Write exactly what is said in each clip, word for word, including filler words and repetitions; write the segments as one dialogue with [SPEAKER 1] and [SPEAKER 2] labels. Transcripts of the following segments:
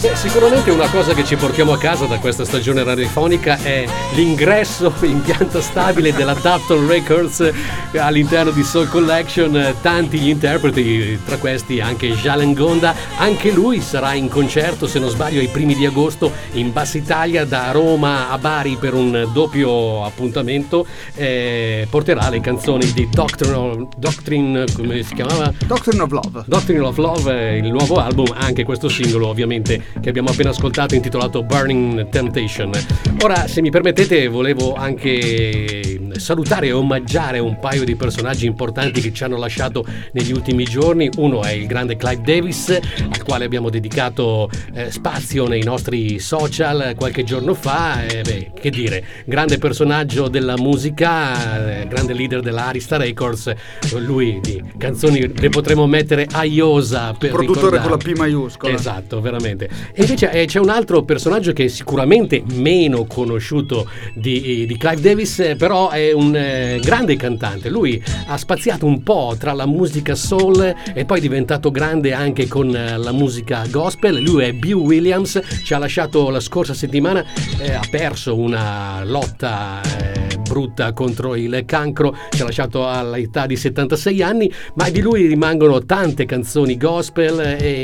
[SPEAKER 1] Beh, sicuramente una cosa che ci portiamo a casa da questa stagione radiofonica è l'ingresso in pianta stabile della Dapton Records all'interno di Soul Collection. Tanti gli interpreti, tra questi anche Jalen Gonda. Anche lui sarà in concerto, se non sbaglio, ai primi di agosto in Bassa Italia, da Roma a Bari, per un doppio appuntamento. Eh, porterà le canzoni di Doctrine, Doctrine, come si chiamava?
[SPEAKER 2] Doctrine of Love.
[SPEAKER 1] Doctrine of Love, il nuovo album, anche questo singolo ovviamente che abbiamo appena ascoltato, intitolato Burning Temptation. Ora, se mi permettete, volevo anche salutare e omaggiare un paio di personaggi importanti che ci hanno lasciato negli ultimi giorni. Uno è il grande Clive Davis, al quale abbiamo dedicato eh, spazio nei nostri social qualche giorno fa. Eh, beh, che dire, grande personaggio della musica, eh, grande leader della Arista Records. Lui di canzoni le potremo mettere a iosa per
[SPEAKER 2] produttore
[SPEAKER 1] ricordare.
[SPEAKER 2] Con la P maiuscola.
[SPEAKER 1] Esatto, veramente. E invece eh, c'è un altro personaggio che è sicuramente meno conosciuto di, di Clive Davis, eh, però è un eh, grande cantante. Lui ha spaziato un po' tra la musica soul e poi è diventato grande anche con eh, la musica gospel. Lui è Beau Williams, ci ha lasciato la scorsa settimana, eh, ha perso una lotta eh, brutta contro il cancro, ci ha lasciato all'età di settantasei anni, ma di lui rimangono tante canzoni gospel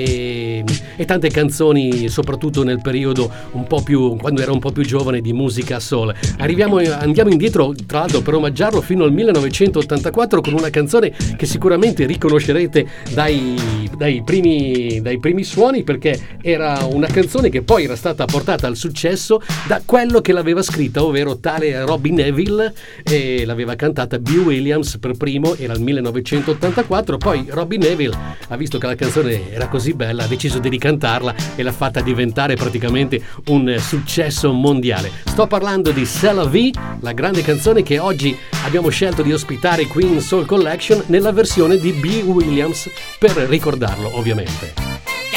[SPEAKER 1] e, e tante canzoni soprattutto nel periodo un po' più, quando era un po' più giovane, di musica soul. Arriviamo, andiamo indietro tra l'altro per omaggiarlo fino al millenovecentottantaquattro con una canzone che sicuramente riconoscerete dai, dai, primi, dai primi suoni, perché era una canzone che poi era stata portata al successo da quello che l'aveva scritta, ovvero tale Robbie Nevil, e l'aveva cantata Beau Williams per primo, era il millenovecentottantaquattro. Poi Robbie Nevil ha visto che la canzone era così bella, ha deciso di ricantarla e l'ha fatta diventare praticamente un successo mondiale. Sto parlando di C'est la vie, la grande canzone che oggi abbiamo scelto di ospitare qui in Soul Collection nella versione di Beau Williams, per ricordarlo ovviamente.